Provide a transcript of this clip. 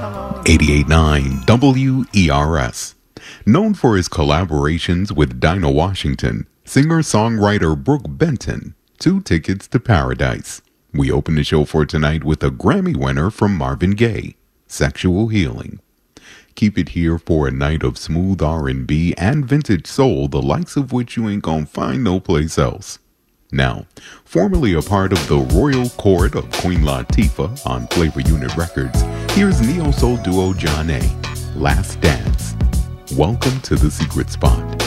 88.9 WERS. Known for his collaborations with Dinah Washington, singer-songwriter Brooke Benton, 2 Tickets to Paradise. We open the show for tonight with a Grammy winner from Marvin Gaye, Sexual Healing. Keep it here for a night of smooth R&B and vintage soul, the likes of which you ain't gonna find no place else. Now, formerly a part of the royal court of Queen Latifah on Flavor Unit Records, here's neo-soul duo John A., Last Dance. Welcome to The Secret Spot.